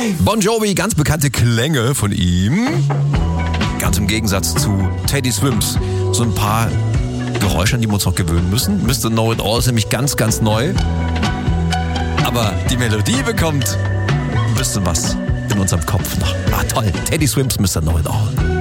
Bon Jovi, ganz bekannte Klänge von ihm. Ganz im Gegensatz zu Teddy Swims. So ein paar Geräusche, an die wir uns noch gewöhnen müssen. Mr. Know It All ist nämlich ganz, ganz neu. Aber die Melodie bekommt ein bisschen was in unserem Kopf noch. Ah, toll. Teddy Swims, Mr. Know It All.